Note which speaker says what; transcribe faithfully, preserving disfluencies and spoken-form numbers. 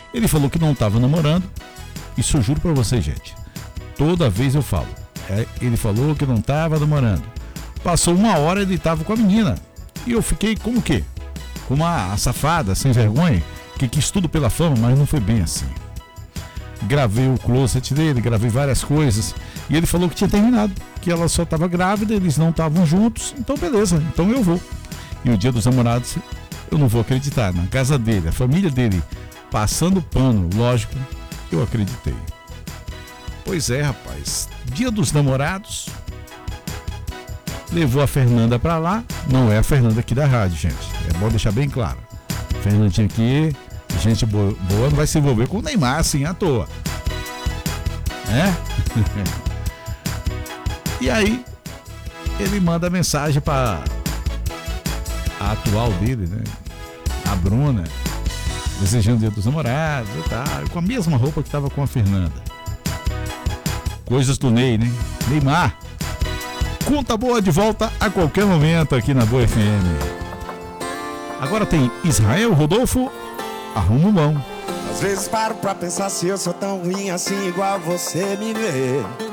Speaker 1: Ele falou que não estava namorando. Isso eu juro pra vocês, gente. Toda vez eu falo. É, ele falou que não estava namorando. Passou uma hora, ele estava com a menina. E eu fiquei como o quê? Como uma safada, sem vergonha, que quis tudo pela fama, mas não foi bem assim. Gravei o closet dele, gravei várias coisas. E ele falou que tinha terminado, que ela só estava grávida, eles não estavam juntos. Então beleza, então eu vou. E o dia dos namorados, eu não vou acreditar. Na casa dele, a família dele passando pano, lógico, eu acreditei. Pois é, rapaz, dia dos namorados, levou a Fernanda pra lá. Não é a Fernanda aqui da rádio, gente, é bom deixar bem claro. Fernandinha aqui, gente boa, boa não vai se envolver com o Neymar assim à toa, né? E aí ele manda mensagem para a atual dele, né, a Bruna, desejando o dia dos namorados e tal, com a mesma roupa que estava com a Fernanda. Coisas do Ney, né? Neymar. Conta boa de volta a qualquer momento aqui na Boa F M. Agora tem Israel Rodolfo, Arruma um Mão.
Speaker 2: Às vezes paro pra pensar se eu sou tão ruim assim igual você me vê.